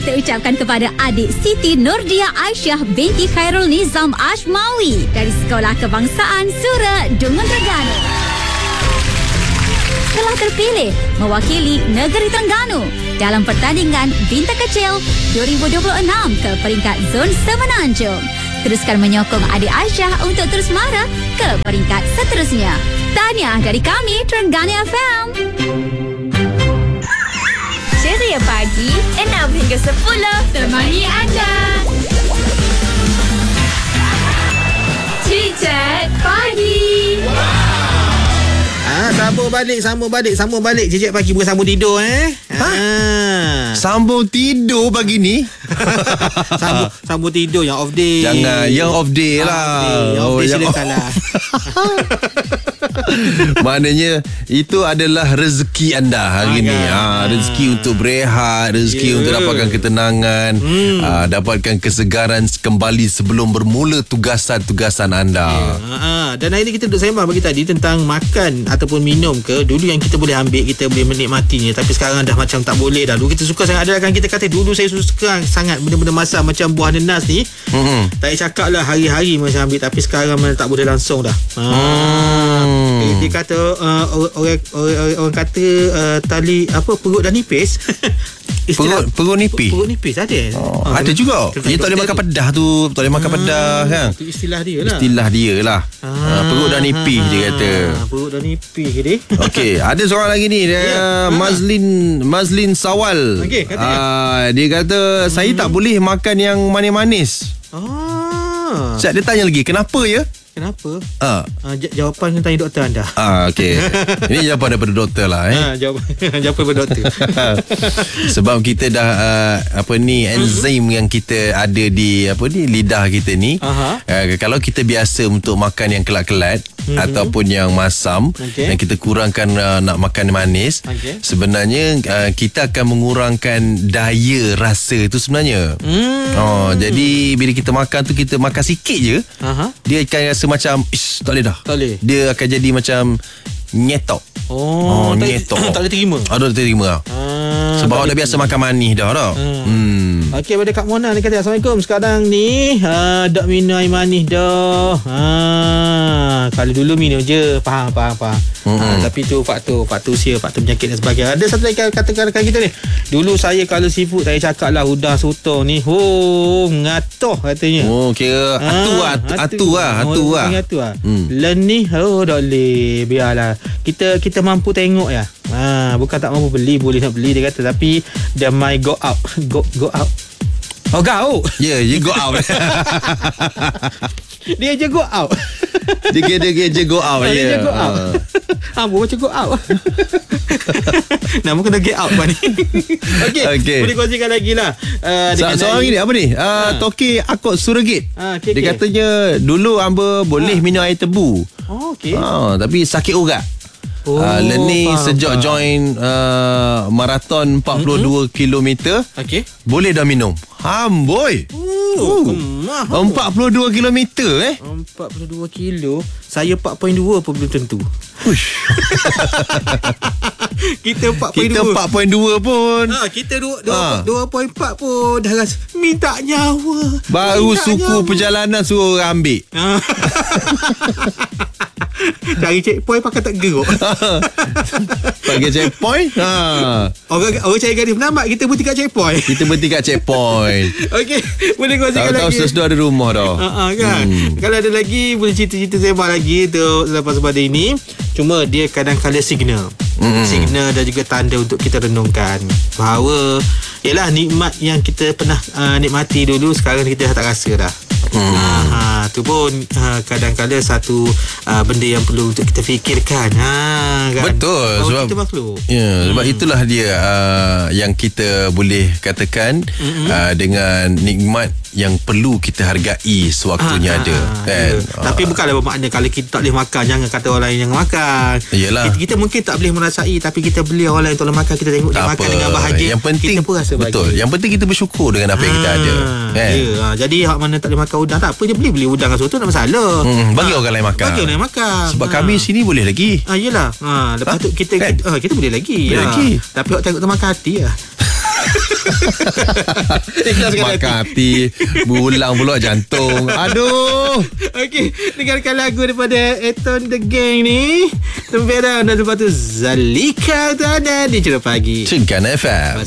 terucapkan kepada adik Siti Nurdia Aisyah binti Khairul Nizam Ashmawi dari Sekolah Kebangsaan Sura Dungun Terengganu. Telah terpilih mewakili negeri Terengganu dalam pertandingan Bintang Kecil 2026 ke peringkat Zon Semenanjung. Teruskan menyokong adik Aisyah untuk terus mara ke peringkat seterusnya. Tahniah dari kami Terengganu FM. Ceria pagi 6 hingga 10 temani anda. Cicat pagi. Sambung balik. Cicit pagi bukan sambung tidur Sambung tidur pagi ni. Sambung tidur yang off day. Jangan yang off day lah. Off day silakan lah. Maknanya itu adalah rezeki anda hari ni. Rezeki untuk berehat, rezeki untuk dapatkan ketenangan, dapatkan kesegaran kembali sebelum bermula tugasan-tugasan anda. Dan hari ni kita duduk sembang bagi tadi tentang makan ataupun minum ke. Dulu yang kita boleh ambil, kita boleh menikmatinya, tapi sekarang dah macam tak boleh dah. Dulu kita suka sangat, ada kan kita kata dulu saya suka sangat benda-benda masak macam buah nenas ni. Tak payah cakap lah hari-hari macam ambil, tapi sekarang mana tak boleh langsung dah. Dia kata orang kata tali apa perut dah nipis. Perut nipis. Perut nipis ada. Ada juga. Dia tak boleh makan pedas tu, tak boleh makan pedas kan. Itu istilah dia lah. Perut dah nipis dia kata. Perut dah nipis dia. Okey, ada seorang lagi ni dia Mazlin Sawal. Okey, katanya. Dia kata saya tak boleh makan yang manis-manis. Dia tanya lagi, kenapa ya? Kenapa? Jawapan tanya doktor anda. Okey. Ini jawapan daripada doktor lah jawapan daripada doktor. Sebab kita dah enzim yang kita ada di lidah kita ni. Kalau kita biasa untuk makan yang kelat-kelat ataupun yang masam, yang kita kurangkan nak makan manis, sebenarnya kita akan mengurangkan daya rasa tu sebenarnya. Jadi bila kita makan tu, kita makan sikit je, dia akan rasa macam tak boleh dah. Dia akan jadi macam nyetok. Nyetok. Tak boleh terima. Tak terima. Sebab awak dah biasa makan manis dah tau. Okey, pada Kak Mona ni kata Assalamualaikum. Sekarang ni dak minum air manis dah. Kalau dulu minum je, faham. Tapi tu faktor usia, faktor penyakit dan sebagainya. Ada satu lagi katakan kita ni. Dulu saya kalau seafood saya cakap lah udang sotong ni ngatoh katanya. Kira atu lah. Len ni tak boleh, biarlah. Kita mampu tengok ya. Bukan tak mampu beli, boleh nak beli dia kata, tapi dia my go out. Go out. Go out. You go out. Dia je go out. Dia je go out. Dia je go out. Macam go out. Nama kena get out ni. Okey. Boleh kongsikan lagi lah. Soalan ni apa ni? Toki Akot Suragit. Dia katanya dulu hamba boleh minum air tebu. Tapi sakit urat. Ni sejak join maraton 42 km. Boleh dah minum. Amboi. 42 km 42 kilo. Saya 4.2 pun belum tentu. Kita 4.2 pun. Kita 2.4 pun dah rasa minta nyawa. Baru suku perjalanan suruh orang ambil. Cari checkpoint pakai tak geruk. Pakai checkpoint. Orang cari gadis penambat, kita berhenti kat checkpoint. Okey, boleh kongsikan lagi. Tahu sesuatu ada rumah dah. Kan. Kalau ada lagi boleh cerita-cerita sembang lagi tu selepas pada ini. Cuma dia kadang-kadang signal dan juga tanda untuk kita renungkan bahawa ialah nikmat yang kita pernah nikmati dulu, sekarang kita dah tak rasa dah. Tu pun kadang-kadang satu benda yang perlu untuk kita fikirkan. Kan? Betul. Sebab kita makhluk. Sebab itulah dia yang kita boleh katakan dengan nikmat yang perlu kita hargai sewaktunya ada kan. Tapi bukanlah bermakna kalau kita tak boleh makan, jangan kata orang lain jangan makan. Yelah. Kita mungkin tak boleh merasai, tapi kita beli orang lain tak boleh makan, kita tengok dia makan dengan bahagia. Yang penting, kita pun rasa bahagia. Betul. Yang penting kita bersyukur dengan apa yang kita ada kan. Jadi hak mana tak boleh makan udang, tak apa, dia beli udang dengan soto, tak masalah. Bagi orang lain makan. Sebab kami sini boleh lagi. Yelah. Lepas tu kita boleh lagi. Tapi hak tengok termakan hati lah. Makan hati, berulang pula jantung. Aduh. Okey, dengarkan lagu daripada Eton The Gang ni. Tempera dan lepas tu Zalika Dana di Cerah Pagi. Cengkan FM.